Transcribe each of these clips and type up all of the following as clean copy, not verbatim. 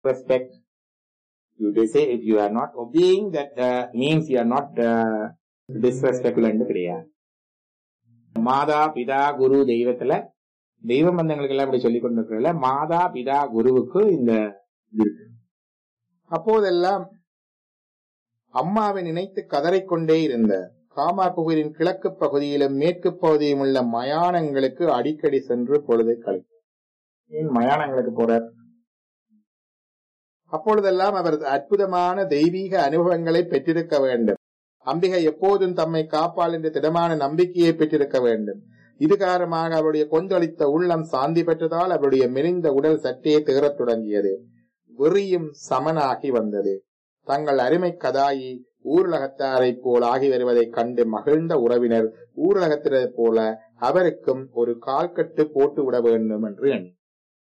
respect. You say if you are not obeying, that means you are not disrespectful என்று கிடையாது. மாதா பிதா குரு தெய்வத்துல தெய்வ பந்தங்களுக்கு எல்லாம் இப்படி சொல்லிக் கொண்டிருக்கிறதுல மாதா பிதா குருவுக்கு இந்த இருக்கு. அப்போதெல்லாம் அம்மாவை நினைத்து கதறிக்கொண்டே இருந்த காமாபுரியின் கிழக்கு பகுதியிலும் மேற்கு பகுதியும் உள்ள மயானங்களுக்கு அடிக்கடி சென்று பொழுதை கழித்தார். ஏன் மயானங்களுக்கு போறார்? அப்பொழுதெல்லாம் அவர் அற்புதமான தெய்வீக அனுபவங்களை பெற்றிருக்க வேண்டும். அம்பிகை எப்போதும் தம்மை காப்பாள் என்ற திடமான நம்பிக்கையை பெற்றிருக்க வேண்டும். இது காரணமாக அவருடைய கொந்தளித்த உள்ளம் சாந்தி பெற்றதால் அவருடைய மெலிந்த உடல் சற்றே தேறத் தொடங்கியது. வெறியும் சமனாகி வந்தது. தங்கள் அருமை கதாயி ஊரலகத்தாரை போல் ஆகி வருவதைக் கண்டு மகிழ்ந்த உறவினர் ஊரலகத்தினரை போல அவருக்கும் ஒரு கால்கட்டு போட்டு விட வேண்டும் என்று எண்ணி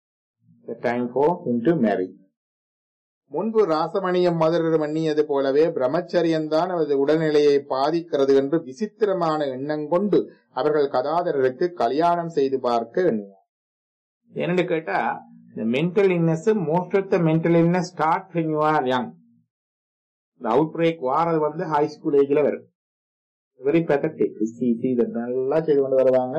முன்பு ராசமணியம் மதுரம் எண்ணியது போலவே பிரம்மச்சரியம்தான் அவரது உடல்நிலையை பாதிக்கிறது என்று விசித்திரமான எண்ணம் கொண்டு அவர்கள் கதாதரருக்கு கல்யாணம் செய்து பார்க்க எண்ணினார். என்னன்னு கேட்டா, the mental illness, most of the mental illness start when you are young. The outbreak வாரது வந்து ஹை ஸ்கூல் ஏஜ்ல வரும். Very pathetic. நல்லா செய்து கொண்டு வருவாங்க.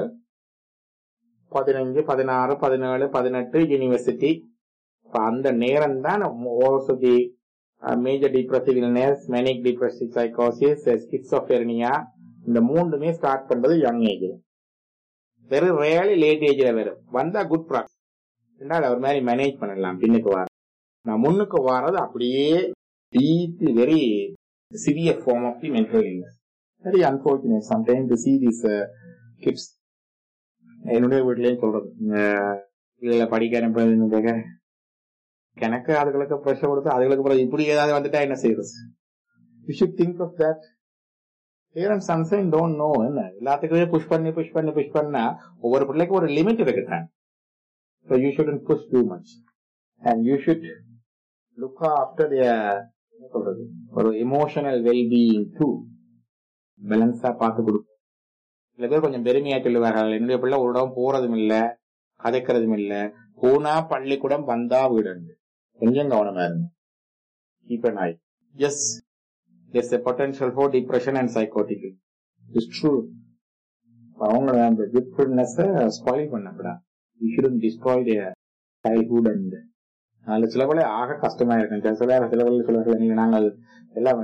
15, 16, 17, 18 யூனிவர்சிட்டி. அந்த நேரம் தான் also the major depressive illness, manic depressive psychosis, schizophrenia, இந்த மூணுமே ஸ்டார்ட் பண்றது யங் ஏஜ்ல. வெரி ரேர்லி லேட் ஏஜ்ல வரும். வந்தா குட் ப்ராக்டிஸ். ரெண்டாவது அவர் மாதிரி மேனேஜ் பண்ணலாம். பின்னுக்கு வர நான் முன்னுக்கு வர்றது அப்படியே deeply very severe form of the mental illness. Very unfortunate sometimes to see these kids. என்னுடைய வீட்லயும் சொல்றது, இதுல படிக்க அனுப்ப கணக்கு அதுகளுக்கு ப்ரெஷர் கொடுத்து அதுகளுக்கு இப்படி ஏதாவது வந்துட்டா என்ன செய்யறது? You should think of that. Parents sometimes don't know. என்ன எல்லாத்துக்குமே புஷ் பண்ணா ஒவ்வொரு பிள்ளைக்கு ஒரு லிமிட் இருக்குதான். So you shouldn't push too much. And you should look after their ஒரு emotional well-being too. பேலன்ஸா பார்த்து கொடுக்கும். சில பேர் கொஞ்சம் பெருமையா சொல்லுவார்கள், என்னுடைய பிள்ளை ஒரு இடம் போறதும் இல்ல கதைக்கிறதும் இல்ல, போனா பள்ளிக்கூடம் வந்தா வீடு. கொஞ்சம் கவனமா இருங்க. Keep an eye. Yes, there's a potential for depression and psychotic. It's true. அவங்க அந்த goodness spoil பண்ணப்படா. You shouldn't destroy their childhood and அதுல சில போல ஆக கஷ்டமா இருக்கும். சில போல சொல்லுவாங்க, நாங்கள் எல்லாம்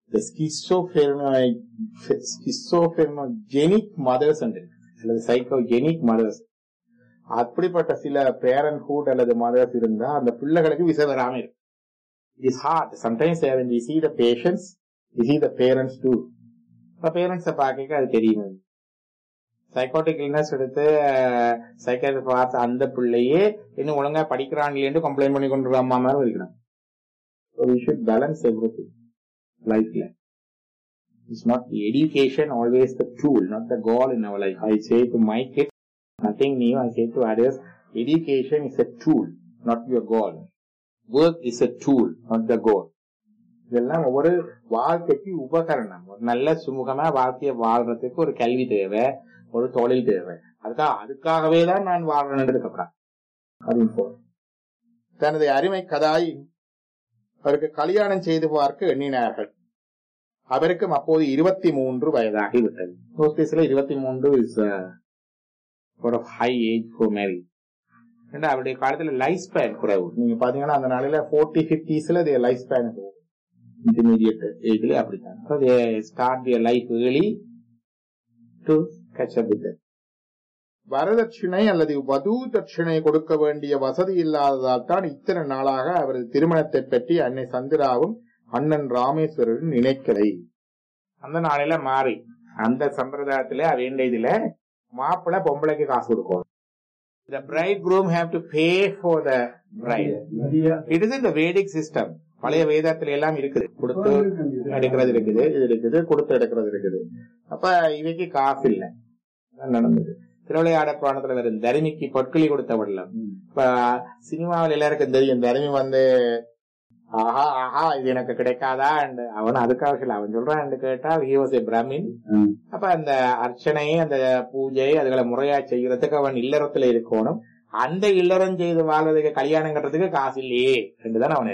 schizophrenic mothers அல்லது psychogenic mothers, அப்படிப்பட்ட சில பேரண்ட்ஹுட் அல்லது மதர்ஸ் இருந்தா அந்த பிள்ளைகளுக்கு விசை வராம இருக்கு. It's hard. Sometimes when we see the patients, we see the parents too. Parents பாக்க அது தெரியும். சைக்கோட்டிக் இல்னஸ் எடுத்து சைக்காட்ரிஸ்ட் பார்த்து அந்த பிள்ளையே இன்னும் ஒழுங்கா படிக்கிறான் இல்லைன்னு கம்ப்ளைண்ட் பண்ணி கொண்டு அம்மா மாதிரி இருக்கிறான். So we should balance everything. Life. It's not the education always the tool, not the goal in our life. I say to my kids, nothing new. I say to others, education is a tool, not your goal. Work is a tool, not the goal. இதெல்லாம் ஒவ்வொரு வாழ்க்கைக்கு உபகரணம். ஒரு நல்ல சுமூகமா வாழ்க்கையை வாழ்றதுக்கு ஒரு கல்வி தேவை, ஒரு தொழில் தேவை. அதுக்காகவே தான் நான் வாழ்றேன். தனது அருமை கதாய் அவருக்கு கல்யாணம் செய்து பார்க்க எண்ணினார்கள். அவருக்கும் அப்போது 23 வயதாகிவிட்டது. 23 is ஒரு ஹை ஏஜ் ஃபார் மேரேஜ். அவருடைய காலத்துல லைஃப் ஸ்பேன் குறைவு. நீங்க பாத்தீங்கன்னா அந்த நாளையில 40-50s லைஃப் ஸ்பேன் இன்டர்மீடியட் ஏஜ்ல அப்படித்தான். Start their life early to catch up with. வரதட்சணை அல்லது வது தட்சிணை கொடுக்க வேண்டிய வசதி இல்லாததால் தான் இத்தனை நாளாக அவரது திருமணத்தை பற்றி அன்னை சந்திராவும் அண்ணன் ராமேஸ்வரரும் நினைக்கலை. அந்த நாளையில மாறி அந்த சம்பிரதாயத்துல வேண்டியதுல மாப்பிள்ளை பொம்பளைக்கு காசு கொடுக்கும். The bridegroom have to pay for the bride. It is in the Vedic system. பழைய வேதத்துல எல்லாம் இருக்குது. கொடுத்து எடுக்கிறது இருக்குது, இது இருக்குது, கொடுத்து எடுக்கிறது இருக்குது. அப்ப இவைக்கு காசு இல்லை. நடந்தது திருவிளையாட புராணத்துல வரும் தருமிக்கு பொற்களி கொடுத்த விடலாம். இப்ப சினிமாவில் எல்லாருக்கும் தெரியும், தருமி வந்து ஆஹா ஆஹா இது எனக்கு கிடைக்காதா, அவன் அதுக்காக சொல்ல அவன் சொல்றான் கேட்டா he was a Brahmin. அப்ப அந்த அர்ச்சனை அந்த பூஜை அதுகளை முறையா செய்யறதுக்கு அவன் இல்லறத்துல இருக்கணும். அந்த இல்லறம் செய்து வாழ்வதற்கு கல்யாணம் கட்டுறதுக்கு காசு இல்லையே என்றுதான் அவன்